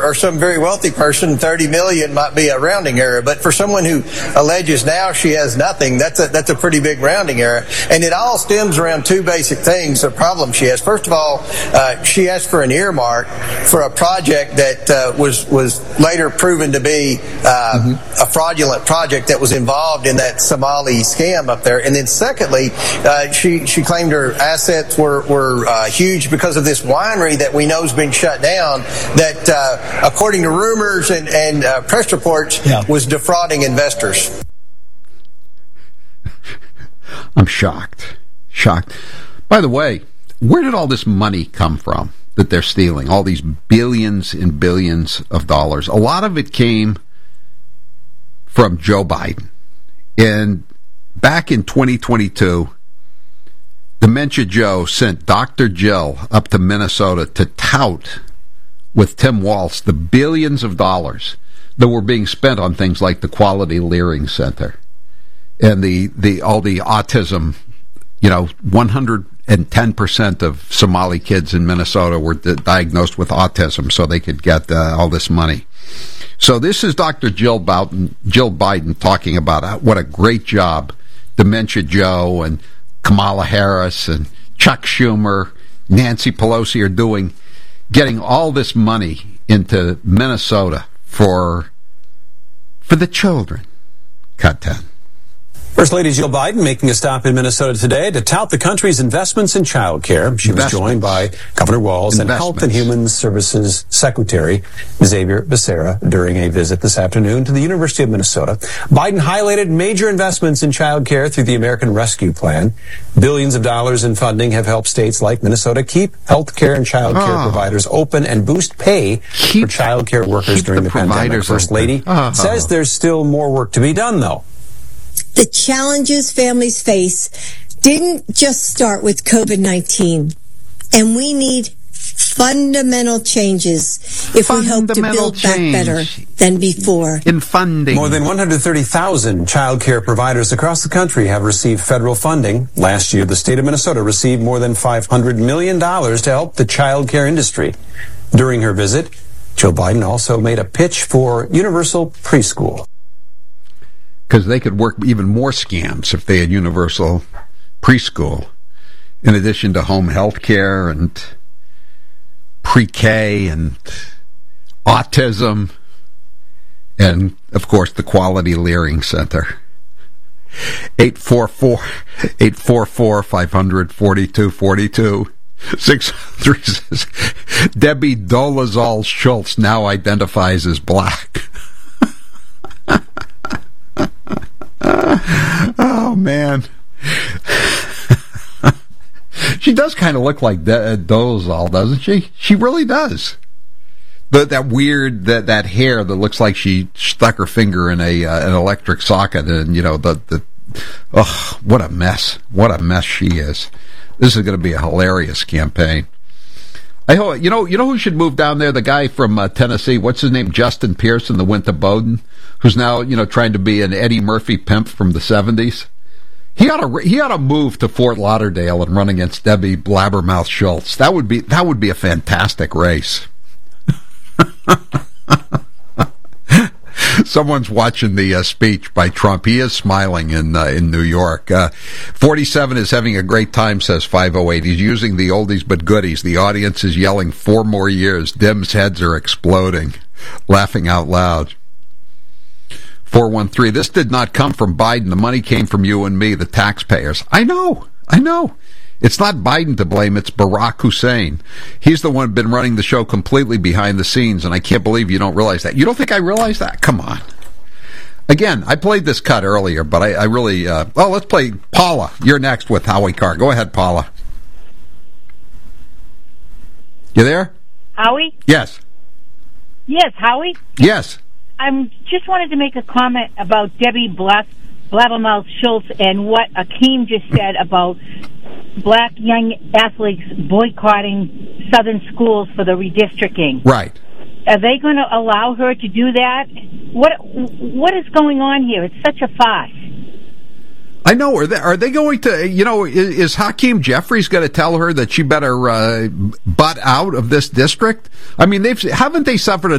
or some very wealthy person, 30 million might be a rounding error. But for someone who alleges now she has nothing, that's a pretty big rounding error. And it all stems around two basic things, the problem she has. First of all, she asked for an earmark for a project that was later proven to be a fraudulent project that was involved in that Somali scam up there. And then secondly, she claimed her assets were huge because of this winery that we know has been shut down that, according to rumors and press reports, was defrauding investors. I'm shocked. By the way, where did all this money come from that they're stealing? All these billions and billions of dollars. A lot of it came from Joe Biden. And back in 2022, Dementia Joe sent Dr. Jill up to Minnesota to tout with Tim Walz the billions of dollars that were being spent on things like the Quality Learning Center and all the autism. 110% of Somali kids in Minnesota were diagnosed with autism, so they could get all this money. So this is Dr. Jill Biden talking about what a great job Dementia Joe and Kamala Harris and Chuck Schumer, Nancy Pelosi are doing, getting all this money into Minnesota for the children. Cut 10. First Lady Jill Biden making a stop in Minnesota today to tout the country's investments in child care. She was joined by Governor Walz and Health and Human Services Secretary Xavier Becerra during a visit this afternoon to the University of Minnesota. Biden highlighted major investments in child care through the American Rescue Plan. Billions of dollars in funding have helped states like Minnesota keep health care and child care providers open and boost pay for child care workers during the pandemic. First Lady says there's still more work to be done, though. The challenges families face didn't just start with COVID-19, and we need fundamental changes if we hope to build back better than before. In funding. More than 130,000 child care providers across the country have received federal funding. Last year, the state of Minnesota received more than $500 million to help the child care industry. During her visit, Joe Biden also made a pitch for universal preschool. Because they could work even more scams if they had universal preschool, in addition to home health care and pre-K and autism, and, of course, the Quality Learning Center. 844-500-4242. 603 says, Debbie Dolezal Schultz now identifies as black. Oh, man. She does kind of look like Dolezal, doesn't she? She really does. But that weird, that hair that looks like she stuck her finger in an electric socket, and, what a mess. What a mess she is. This is going to be a hilarious campaign. I hope, you know who should move down there? The guy from Tennessee. What's his name? Justin Pearson, the went to Bowdoin, who's now, trying to be an Eddie Murphy pimp from the 70s. He ought to move to Fort Lauderdale and run against Debbie Blabbermouth Schultz. That would be a fantastic race. Someone's watching the speech by Trump. He is smiling in New York. 47 is having a great time, says 508. He's using the oldies but goodies. The audience is yelling 4 more years. Dim's heads are exploding, laughing out loud. 413, this did not come from Biden. The money came from you and me, the taxpayers. I know. It's not Biden to blame, it's Barack Hussein. He's the one been running the show completely behind the scenes, and I can't believe you don't realize that. You don't think I realize that? Come on. Again, I played this cut earlier, but I really... let's play Paula. You're next with Howie Carr. Go ahead, Paula. You there? Howie? Yes. Yes, Howie? Yes. I just wanted to make a comment about Debbie Blabbermouth Schultz and what Akeem just said about black young athletes boycotting Southern schools for the redistricting. Right. Are they going to allow her to do that? What is going on here? It's such a farce. I know. Are they going to, is Hakeem Jeffries going to tell her that she better butt out of this district? I mean, haven't they suffered